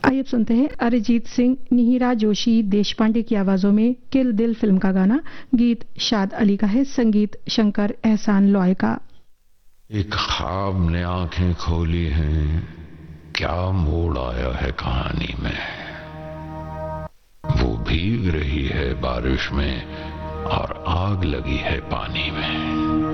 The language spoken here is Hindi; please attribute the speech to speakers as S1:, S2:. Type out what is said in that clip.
S1: आइए अब सुनते हैं अरिजीत सिंह, निहिरा जोशी, देशपांडे की आवाजों में किल दिल फिल्म का गाना। गीत शाद अली का है, संगीत शंकर एहसान लॉय का।
S2: एक ख्वाब ने आंखें खोली हैं, क्या मोड़ आया है कहानी में। वो भीग रही है बारिश में और आग लगी है पानी में।